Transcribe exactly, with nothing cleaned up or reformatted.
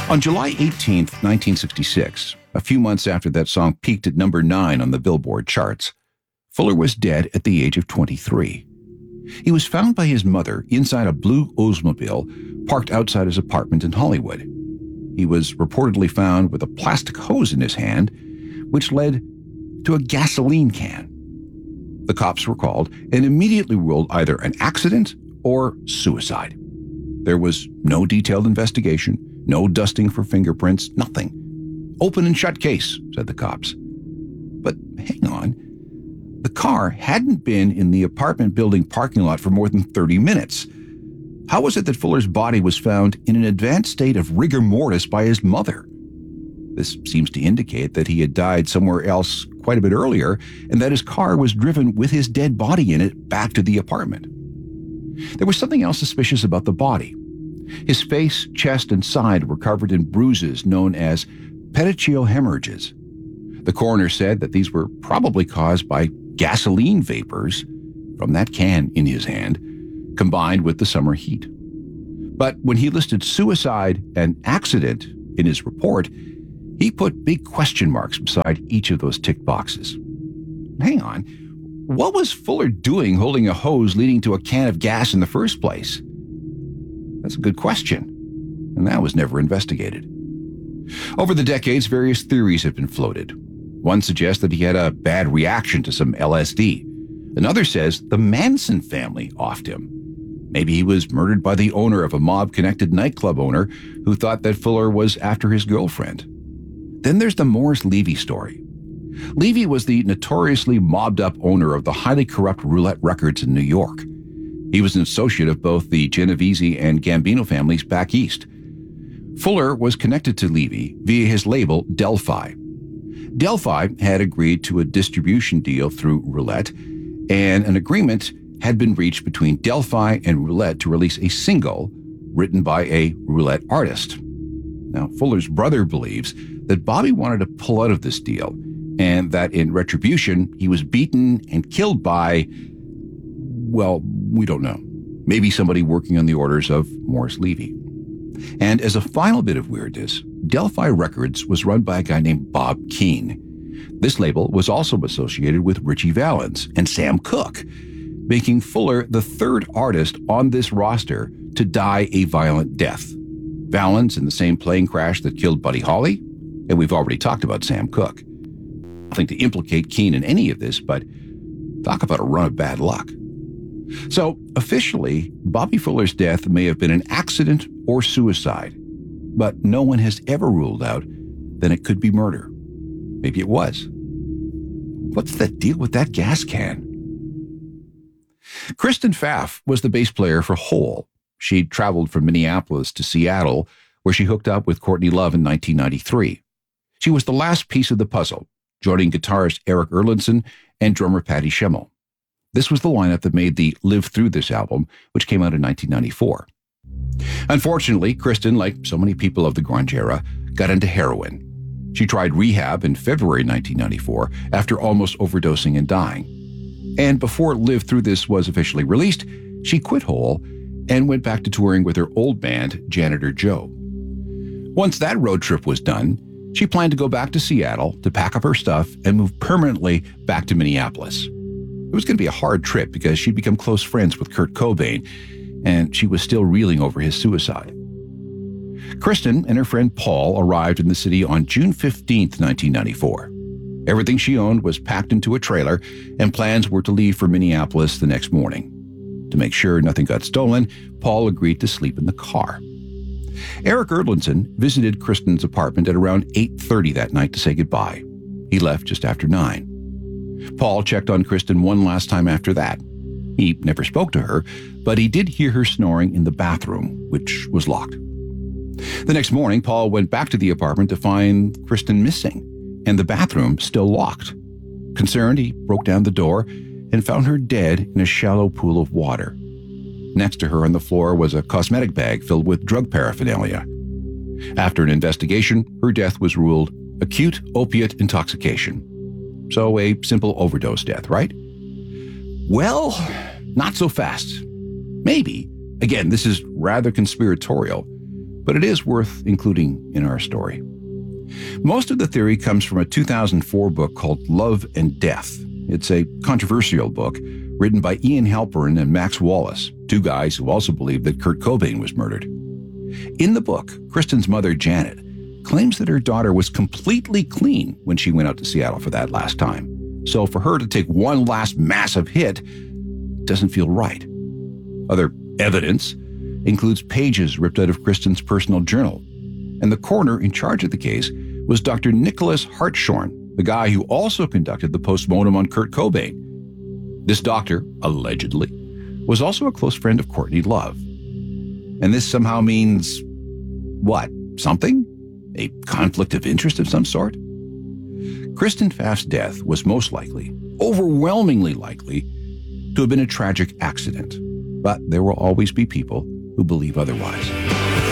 On July eighteenth, nineteen sixty-six, a few months after that song peaked at number nine on the Billboard charts, Fuller was dead at the age of twenty-three. He was found by his mother inside a blue Oldsmobile parked outside his apartment in Hollywood. He was reportedly found with a plastic hose in his hand, which led to a gasoline can. The cops were called and immediately ruled either an accident or suicide. There was no detailed investigation, no dusting for fingerprints, nothing. Open and shut case, said the cops. But hang on. The car hadn't been in the apartment building parking lot for more than thirty minutes. How was it that Fuller's body was found in an advanced state of rigor mortis by his mother? This seems to indicate that he had died somewhere else quite a bit earlier and that his car was driven with his dead body in it back to the apartment. There was something else suspicious about the body. His face, chest, and side were covered in bruises known as petechial hemorrhages. The coroner said that these were probably caused by gasoline vapors from that can in his hand, combined with the summer heat. But when he listed suicide and accident in his report, he put big question marks beside each of those ticked boxes. Hang on, what was Fuller doing holding a hose leading to a can of gas in the first place? That's a good question, and that was never investigated. Over the decades, various theories have been floated. One suggests that he had a bad reaction to some L S D. Another says the Manson family offed him. Maybe he was murdered by the owner of a mob-connected nightclub owner who thought that Fuller was after his girlfriend. Then there's the Morris Levy story. Levy was the notoriously mobbed-up owner of the highly corrupt Roulette Records in New York. He was an associate of both the Genovese and Gambino families back east. Fuller was connected to Levy via his label Delphi. Delphi had agreed to a distribution deal through Roulette, and an agreement had been reached between Delphi and Roulette to release a single written by a Roulette artist. Now, Fuller's brother believes that Bobby wanted to pull out of this deal, and that in retribution, he was beaten and killed by, well, we don't know. Maybe somebody working on the orders of Morris Levy. And as a final bit of weirdness, Delphi Records was run by a guy named Bob Keane. This label was also associated with Ritchie Valens and Sam Cooke, making Fuller the third artist on this roster to die a violent death. Valens in the same plane crash that killed Buddy Holly, and we've already talked about Sam Cooke. Nothing to implicate Keane in any of this, but talk about a run of bad luck. So, officially, Bobby Fuller's death may have been an accident or suicide, but no one has ever ruled out that it could be murder. Maybe it was. What's the deal with that gas can? Kristen Pfaff was the bass player for Hole. She'd traveled from Minneapolis to Seattle, where she hooked up with Courtney Love in nineteen ninety-three. She was the last piece of the puzzle, joining guitarist Eric Erlandson and drummer Patty Schemmel. This was the lineup that made the Live Through This album, which came out in nineteen ninety-four. Unfortunately, Kristen, like so many people of the grunge era, got into heroin. She tried rehab in February nineteen ninety-four after almost overdosing and dying. And before Live Through This was officially released, she quit Hole and went back to touring with her old band, Janitor Joe. Once that road trip was done, she planned to go back to Seattle to pack up her stuff and move permanently back to Minneapolis. It was going to be a hard trip because she'd become close friends with Kurt Cobain, and she was still reeling over his suicide. Kristen and her friend Paul arrived in the city on June fifteenth, nineteen ninety-four. Everything she owned was packed into a trailer, and plans were to leave for Minneapolis the next morning. To make sure nothing got stolen, Paul agreed to sleep in the car. Eric Erlandson visited Kristen's apartment at around eight thirty that night to say goodbye. He left just after nine. Paul checked on Kristen one last time after that. He never spoke to her, but he did hear her snoring in the bathroom, which was locked. The next morning, Paul went back to the apartment to find Kristen missing, and the bathroom still locked. Concerned, he broke down the door and found her dead in a shallow pool of water. Next to her on the floor was a cosmetic bag filled with drug paraphernalia. After an investigation, her death was ruled acute opiate intoxication. So a simple overdose death, right? Well, not so fast. Maybe. Again, this is rather conspiratorial. but it is worth including in our story. Most of the theory comes from a two thousand four book called Love and Death. It's a controversial book written by Ian Halperin and Max Wallace, two guys who also believe that Kurt Cobain was murdered. In the book, Kristen's mother, Janet, claims that her daughter was completely clean when she went out to Seattle for that last time. So for her to take one last massive hit doesn't feel right. Other evidence includes pages ripped out of Kristen's personal journal. And the coroner in charge of the case was Doctor Nicholas Hartshorn, the guy who also conducted the postmortem on Kurt Cobain. This doctor, allegedly, was also a close friend of Courtney Love. And this somehow means, what, something? A conflict of interest of some sort? Kristen Pfaff's death was most likely, overwhelmingly likely, to have been a tragic accident. But there will always be people who believe otherwise.